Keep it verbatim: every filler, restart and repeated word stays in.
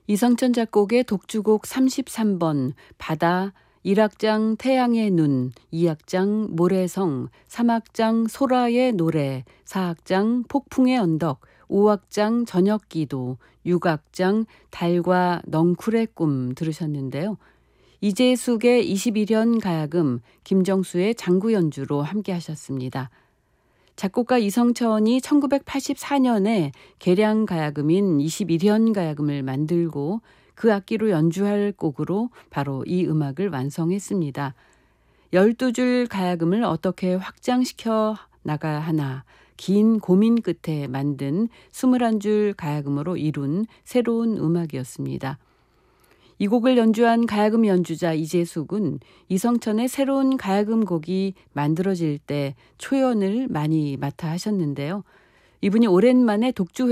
이성천 작곡의 독주곡 삼십삼 번 바다, 일 악장 태양의 눈, 이 악장 모래성, 삼 악장 소라의 노래, 사 악장 폭풍의 언덕, 오 악장 저녁기도, 육 악장 달과 넝쿨의 꿈 들으셨는데요. 이재숙의 이십일 현 가야금, 김정수의 장구 연주로 함께 하셨습니다. 작곡가 이성천이 천구백팔십사 년에 개량 가야금인 이십일 현 가야금을 만들고 그 악기로 연주할 곡으로 바로 이 음악을 완성했습니다. 열두 줄 가야금을 어떻게 확장시켜 나가야 하나 긴 고민 끝에 만든 스물한 줄 가야금으로 이룬 새로운 음악이었습니다. 이 곡을 연주한 가야금 연주자 이재숙은 이성천의 새로운 가야금 곡이 만들어질 때 초연을 많이 맡아 하셨는데요. 이분이 오랜만에 독주